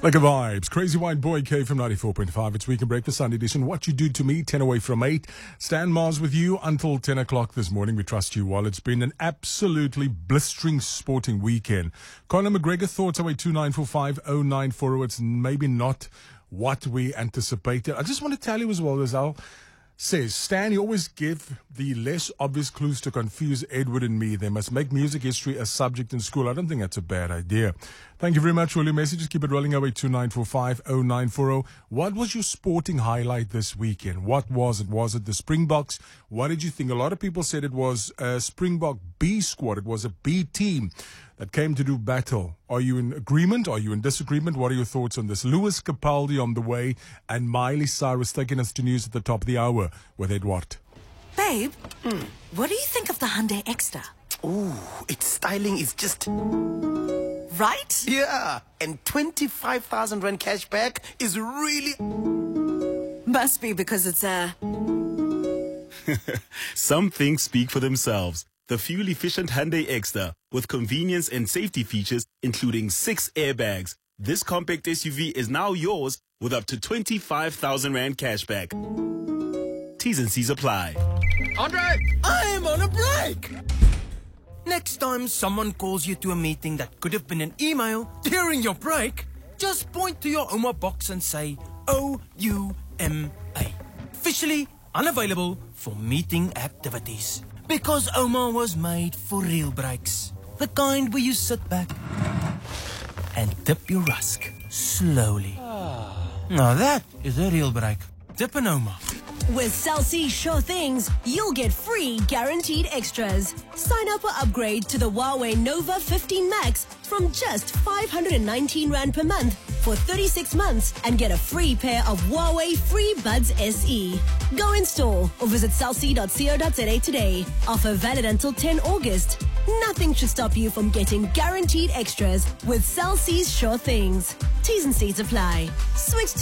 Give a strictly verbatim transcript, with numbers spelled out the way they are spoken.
Like a vibes. Crazy White Boy K from ninety-four point five. It's Weekend Breakfast Sunday edition. What you do to me, ten away from eight. Stan Mars with you until ten o'clock this morning. We trust you well. It's been an absolutely blistering sporting weekend. Conor McGregor, thoughts away two nine four five oh nine four oh. It's maybe not what we anticipated. I just want to tell you as well, as Al says, Stan, you always give the less obvious clues to confuse Edward and me. They must make music history a subject in school. I don't think that's a bad idea. Thank you very much for your messages. Keep it rolling away two nine four five oh nine four oh. What was your sporting highlight this weekend? What was it? Was it the Springboks? What did you think? A lot of people said it was a Springbok B squad. It was a B team that came to do battle. Are you in agreement? Are you in disagreement? What are your thoughts on this? Lewis Capaldi on the way and Miley Cyrus taking us to news at the top of the hour with Edward. Babe, mm. what do you think of the Hyundai Extra? Ooh, its styling is just... Right? Yeah, and twenty-five thousand rand cash back is really... Must be because it's a... Some things speak for themselves. The fuel-efficient Hyundai Extra with convenience and safety features, including six airbags. This compact S U V is now yours with up to twenty-five thousand rand cashback. T's and C's apply. Andre, I am on a break. Next time someone calls you to a meeting that could have been an email during your break, just point to your O M A box and say O U M A. Officially unavailable for meeting activities. Because O M A was made for real breaks. The kind where you sit back and dip your rusk slowly. Now that is a real break. Dip an O M A. With Cell C Sure Things, you'll get free guaranteed extras. Sign up or upgrade to the Huawei Nova fifteen Max from just five hundred nineteen rand per month for thirty-six months and get a free pair of Huawei Free Buds S E. Go in store or visit cell c dot co dot za today. Offer valid until the tenth of August. Nothing should stop you from getting guaranteed extras with Cell C's Sure Things. T's and C's apply. Switch to